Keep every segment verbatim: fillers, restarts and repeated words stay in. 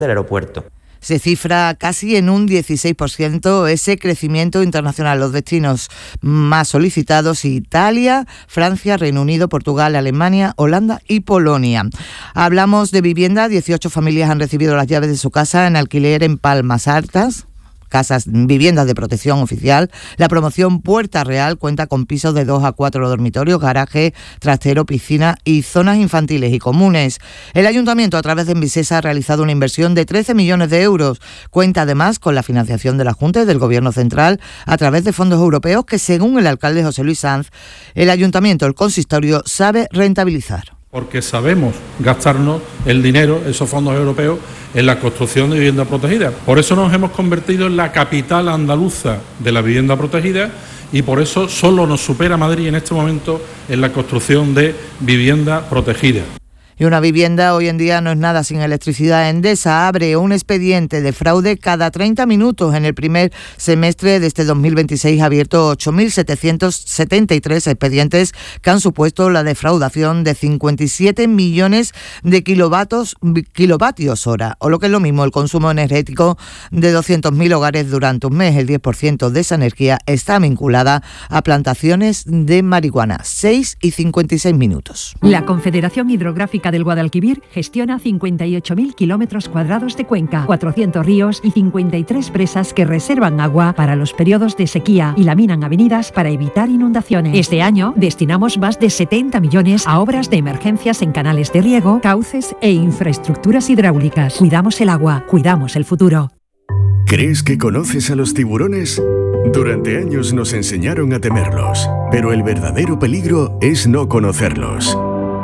del aeropuerto. Se cifra casi en un dieciséis por ciento ese crecimiento internacional. Los destinos más solicitados: Italia, Francia, Reino Unido, Portugal, Alemania, Holanda y Polonia. Hablamos de vivienda. dieciocho familias han recibido las llaves de su casa en alquiler en Palmas Altas. Casas, viviendas de protección oficial. La promoción Puerta Real cuenta con pisos de dos a cuatro dormitorios, garaje, trastero, piscina y zonas infantiles y comunes. El Ayuntamiento, a través de Envisesa, ha realizado una inversión de trece millones de euros. Cuenta además con la financiación de la Junta y del Gobierno Central a través de fondos europeos que, según el alcalde José Luis Sanz, el Ayuntamiento, el consistorio, sabe rentabilizar. Porque sabemos gastarnos el dinero, esos fondos europeos, en la construcción de vivienda protegida. Por eso nos hemos convertido en la capital andaluza de la vivienda protegida y por eso solo nos supera Madrid en este momento en la construcción de vivienda protegida. Y una vivienda hoy en día no es nada sin electricidad. Endesa abre un expediente de fraude cada treinta minutos. En el primer semestre de este dos mil veintiséis ha abierto ocho mil setecientos setenta y tres expedientes que han supuesto la defraudación de cincuenta y siete millones de kilovatios, kilovatios hora, o lo que es lo mismo, el consumo energético de doscientos mil hogares durante un mes. El diez por ciento de esa energía está vinculada a plantaciones de marihuana. seis y cincuenta y seis minutos. La Confederación Hidrográfica del Guadalquivir gestiona cincuenta y ocho mil kilómetros cuadrados de cuenca, cuatrocientos ríos y cincuenta y tres presas que reservan agua para los periodos de sequía y laminan avenidas para evitar inundaciones. Este año destinamos más de setenta millones a obras de emergencias en canales de riego, cauces e infraestructuras hidráulicas. Cuidamos el agua, cuidamos el futuro. ¿Crees que conoces a los tiburones? Durante años nos enseñaron a temerlos, pero el verdadero peligro es no conocerlos.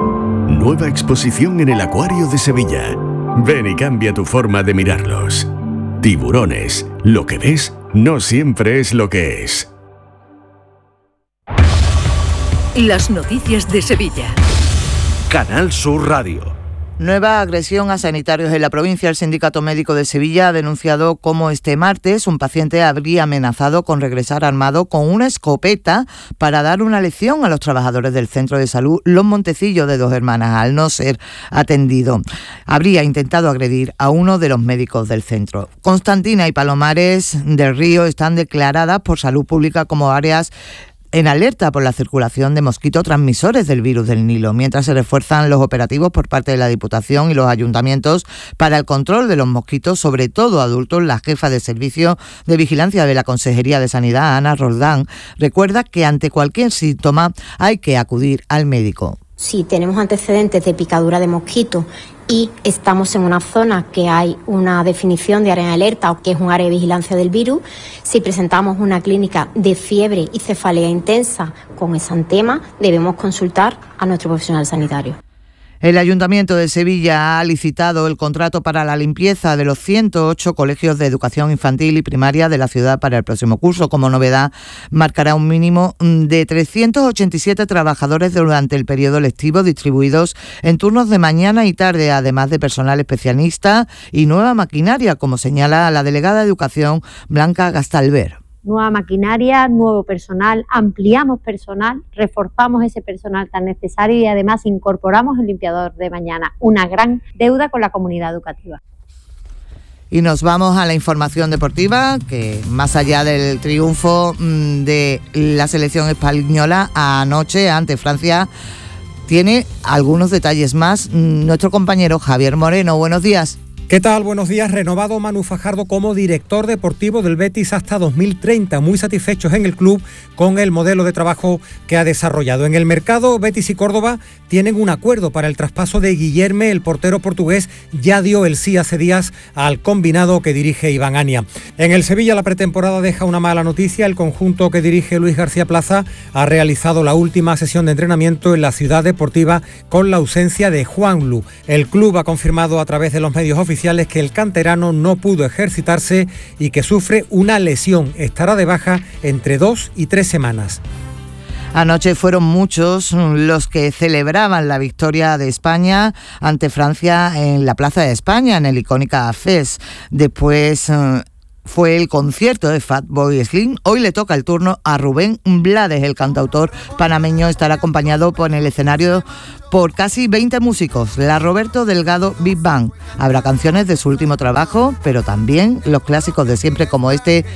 Nueva exposición en el Acuario de Sevilla. Ven y cambia tu forma de mirarlos. Tiburones. Lo que ves no siempre es lo que es. Las noticias de Sevilla. Canal Sur Radio. Nueva agresión a sanitarios en la provincia. El Sindicato Médico de Sevilla ha denunciado cómo este martes un paciente habría amenazado con regresar armado con una escopeta para dar una lección a los trabajadores del Centro de Salud Los Montecillos de Dos Hermanas. Al no ser atendido, habría intentado agredir a uno de los médicos del centro. Constantina y Palomares del Río están declaradas por Salud Pública como áreas en alerta por la circulación de mosquitos transmisores del virus del Nilo, mientras se refuerzan los operativos por parte de la Diputación y los ayuntamientos para el control de los mosquitos, sobre todo adultos. La jefa de Servicio de Vigilancia de la Consejería de Sanidad, Ana Roldán, recuerda que ante cualquier síntoma hay que acudir al médico. Si tenemos antecedentes de picadura de mosquitos y estamos en una zona que hay una definición de área en alerta o que es un área de vigilancia del virus, si presentamos una clínica de fiebre y cefalea intensa con exantema, debemos consultar a nuestro profesional sanitario. El Ayuntamiento de Sevilla ha licitado el contrato para la limpieza de los ciento ocho colegios de educación infantil y primaria de la ciudad para el próximo curso. Como novedad, marcará un mínimo de trescientos ochenta y siete trabajadores durante el periodo lectivo, distribuidos en turnos de mañana y tarde, además de personal especialista y nueva maquinaria, como señala la delegada de Educación, Blanca Gastalver. Nueva maquinaria, nuevo personal, ampliamos personal, reforzamos ese personal tan necesario y además incorporamos el limpiador de mañana, una gran deuda con la comunidad educativa. Y nos vamos a la información deportiva, que más allá del triunfo de la selección española anoche ante Francia, tiene algunos detalles más. Nuestro compañero Javier Moreno, buenos días. ¿Qué tal? Buenos días. Renovado Manu Fajardo como director deportivo del Betis hasta dos mil treinta. Muy satisfechos en el club con el modelo de trabajo que ha desarrollado. En el mercado, Betis y Córdoba tienen un acuerdo para el traspaso de Guillerme. El portero portugués ya dio el sí hace días al combinado que dirige Iván Ania. En el Sevilla, la pretemporada deja una mala noticia. El conjunto que dirige Luis García Plaza ha realizado la última sesión de entrenamiento en la ciudad deportiva con la ausencia de Juanlu. El club ha confirmado a través de los medios oficiales que el canterano no pudo ejercitarse y que sufre una lesión. Estará de baja entre dos y tres semanas. Anoche fueron muchos los que celebraban la victoria de España ante Francia en la Plaza de España, en el icónica F E S. Después fue el concierto de Fatboy Slim. Hoy le toca el turno a Rubén Blades. El cantautor panameño estará acompañado por el escenario por casi veinte músicos, la Roberto Delgado Big Band. Habrá canciones de su último trabajo, pero también los clásicos de siempre como este